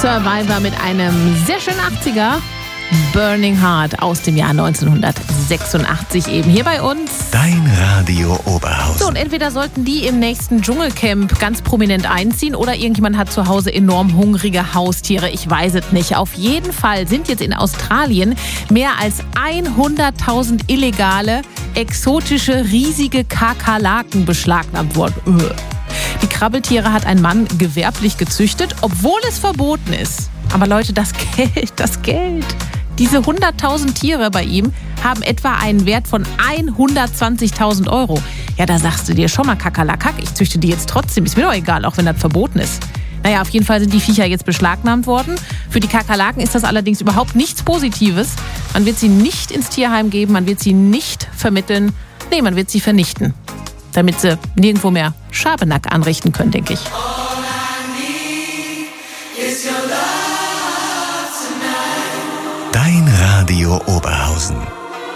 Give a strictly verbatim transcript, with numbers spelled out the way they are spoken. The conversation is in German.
Survivor mit einem sehr schönen achtziger. Burning Heart aus dem Jahr neunzehnhundertsechsundachtzig eben hier bei uns. Dein Radio Oberhausen. So, und entweder sollten die im nächsten Dschungelcamp ganz prominent einziehen oder irgendjemand hat zu Hause enorm hungrige Haustiere. Ich weiß es nicht. Auf jeden Fall sind jetzt in Australien mehr als hunderttausend illegale, exotische, riesige Kakerlaken beschlagnahmt worden. Die Krabbeltiere hat ein Mann gewerblich gezüchtet, obwohl es verboten ist. Aber Leute, das Geld, das Geld. Diese hunderttausend Tiere bei ihm haben etwa einen Wert von hundertzwanzigtausend Euro. Ja, da sagst du dir schon mal, Kakerlakak, ich züchte die jetzt trotzdem. Ist mir doch egal, auch wenn das verboten ist. Naja, auf jeden Fall sind die Viecher jetzt beschlagnahmt worden. Für die Kakerlaken ist das allerdings überhaupt nichts Positives. Man wird sie nicht ins Tierheim geben, man wird sie nicht vermitteln. Nee, man wird sie vernichten. Damit sie nirgendwo mehr Schabernack anrichten können, denke ich. Dein Radio Oberhausen.